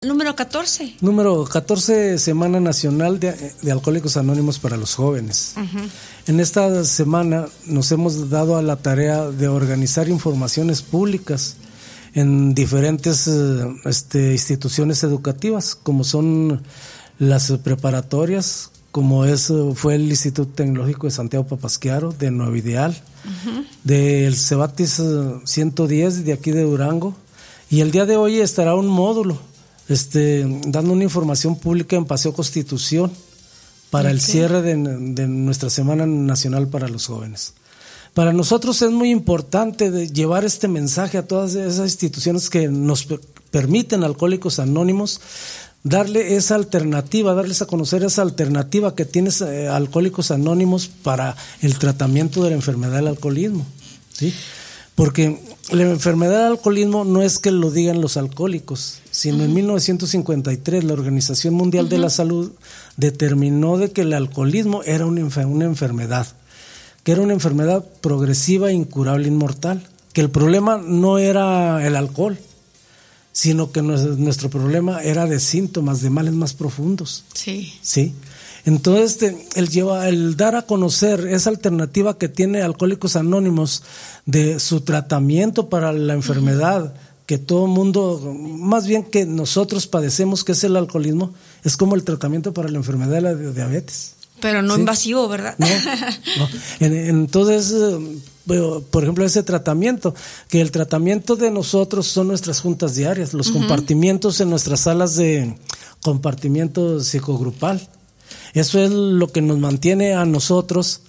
Número 14. Número 14, Semana Nacional de Alcohólicos Anónimos para los Jóvenes. Uh-huh. En esta semana nos hemos dado a la tarea de organizar informaciones públicas en diferentes instituciones educativas, como son las preparatorias, como fue el Instituto Tecnológico de Santiago Papasquiaro, de Nuevo Ideal, uh-huh, del Cebatis 110 de aquí de Durango, y el día de hoy estará un módulo dando una información pública en Paseo Constitución para el cierre de nuestra Semana Nacional para los Jóvenes. Para nosotros es muy importante llevar este mensaje a todas esas instituciones que nos permiten, Alcohólicos Anónimos, darles a conocer esa alternativa que tiene Alcohólicos Anónimos para el tratamiento de la enfermedad del alcoholismo, ¿sí? Porque la enfermedad del alcoholismo no es que lo digan los alcohólicos, sino uh-huh, en 1953 la Organización Mundial, uh-huh, de la Salud determinó de que el alcoholismo era una enfermedad, que era una enfermedad progresiva, incurable, inmortal, que el problema no era el alcohol, sino que nuestro problema era de síntomas, de males más profundos. Sí. ¿Sí? Entonces, el dar a conocer esa alternativa que tiene Alcohólicos Anónimos de su tratamiento para la enfermedad, uh-huh, que todo mundo, más bien que nosotros padecemos, que es el alcoholismo, es como el tratamiento para la enfermedad de la diabetes. Pero no, ¿sí?, invasivo, ¿verdad? No. Entonces, por ejemplo, ese tratamiento, que el tratamiento de nosotros son nuestras juntas diarias, los uh-huh, compartimientos en nuestras salas de compartimiento psicogrupal. Eso es lo que nos mantiene a nosotros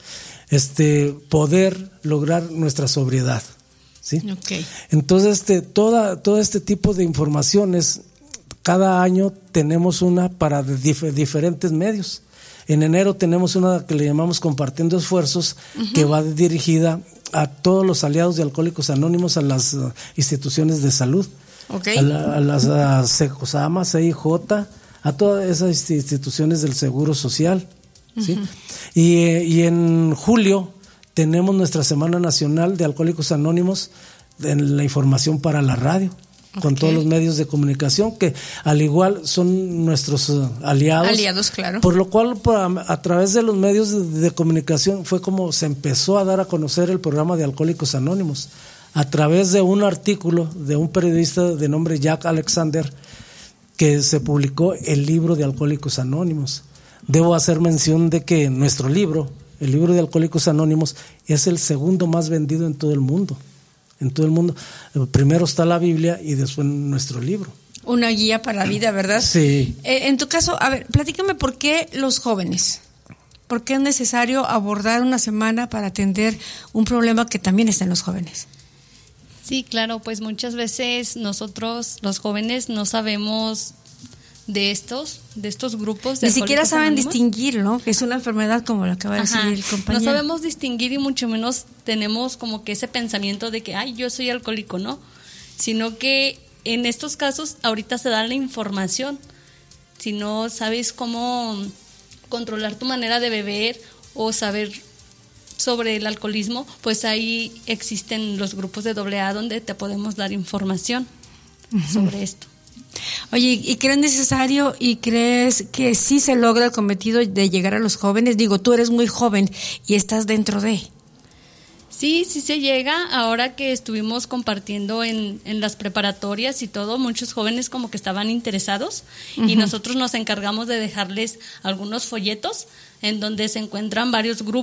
poder lograr nuestra sobriedad, ¿sí? Okay. Entonces, todo este tipo de informaciones, cada año tenemos una para diferentes medios. En enero tenemos una que le llamamos Compartiendo Esfuerzos, uh-huh, que va dirigida a todos los aliados de Alcohólicos Anónimos, a las instituciones de salud, okay, a las CECOSAMA, CIJ, a todas esas instituciones del Seguro Social, ¿sí? Uh-huh. Y en julio tenemos nuestra Semana Nacional de Alcohólicos Anónimos en la información para la radio, okay, con todos los medios de comunicación que al igual son nuestros aliados. Aliados, claro. Por lo cual a través de los medios de comunicación fue como se empezó a dar a conocer el programa de Alcohólicos Anónimos, a través de un artículo de un periodista de nombre Jack Alexander, que se publicó el libro de Alcohólicos Anónimos. Debo hacer mención de que nuestro libro, el libro de Alcohólicos Anónimos, es el segundo más vendido en todo el mundo. En todo el mundo. Primero está la Biblia y después nuestro libro. Una guía para la vida, ¿verdad? Sí. En tu caso, a ver, platícame por qué los jóvenes. ¿Por qué es necesario abordar una semana para atender un problema que también está en los jóvenes? Sí, claro, pues muchas veces nosotros, los jóvenes, no sabemos de estos grupos de ni siquiera saben anónimos distinguir, ¿no? Que es una enfermedad como la que acaba de decir el compañero. No sabemos distinguir y mucho menos tenemos como que ese pensamiento de que, yo soy alcohólico, ¿no? Sino que en estos casos ahorita se da la información. Si no sabes cómo controlar tu manera de beber o saber sobre el alcoholismo, pues ahí existen los grupos de AA donde te podemos dar información, uh-huh, sobre esto. Oye, ¿y crees necesario y crees que sí se logra el cometido de llegar a los jóvenes? Digo, tú eres muy joven y estás dentro de... Sí se llega. Ahora que estuvimos compartiendo en las preparatorias y todo, muchos jóvenes como que estaban interesados, uh-huh, y nosotros nos encargamos de dejarles algunos folletos en donde se encuentran varios grupos